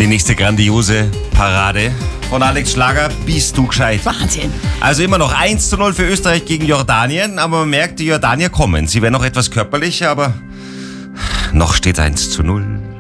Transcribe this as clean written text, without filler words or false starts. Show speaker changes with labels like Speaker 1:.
Speaker 1: Die nächste grandiose Parade von Alex Schlager, bist du gescheit.
Speaker 2: Wahnsinn.
Speaker 1: Also immer noch 1:0 für Österreich gegen Jordanien, aber man merkt, die Jordanier kommen. Sie werden noch etwas körperlicher, aber noch steht 1:0.